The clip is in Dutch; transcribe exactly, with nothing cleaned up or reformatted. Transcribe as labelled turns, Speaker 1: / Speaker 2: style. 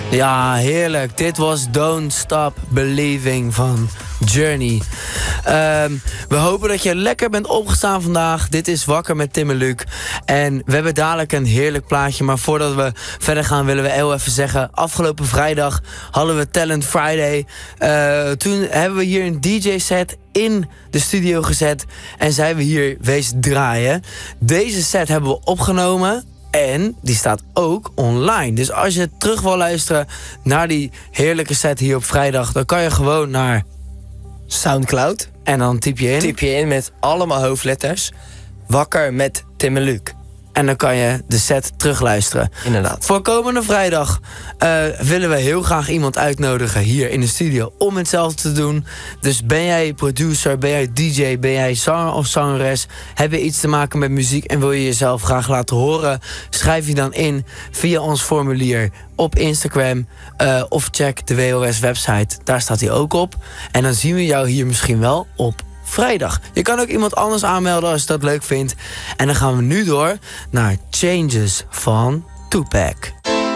Speaker 1: Ja, heerlijk. Dit was Don't Stop Believing van Journey. Um, we hopen dat je lekker bent opgestaan vandaag. Dit is Wakker met Tim en Luc. En we hebben dadelijk een heerlijk plaatje. Maar voordat we verder gaan willen we heel even zeggen... afgelopen vrijdag hadden we Talent Friday. Uh, toen hebben we hier een D J-set in de studio gezet. En zijn we hier wezen draaien. Deze set hebben we opgenomen... En die staat ook online. Dus als je terug wil luisteren naar die heerlijke set hier op vrijdag... dan kan je gewoon naar
Speaker 2: Soundcloud.
Speaker 1: En dan typ je in.
Speaker 2: Typ je in met allemaal hoofdletters. Wakker met Tim en Luc.
Speaker 1: En dan kan je de set terugluisteren.
Speaker 2: Inderdaad.
Speaker 1: Voor komende vrijdag uh, willen we heel graag iemand uitnodigen hier in de studio om hetzelfde te doen. Dus ben jij producer, ben jij D J, ben jij zanger of zangeres, heb je iets te maken met muziek en wil je jezelf graag laten horen, schrijf je dan in via ons formulier op Instagram uh, of check de W O S website. Daar staat hij ook op. En dan zien we jou hier misschien wel op vrijdag. Je kan ook iemand anders aanmelden als je dat leuk vindt. En dan gaan we nu door naar Changes van Tupac.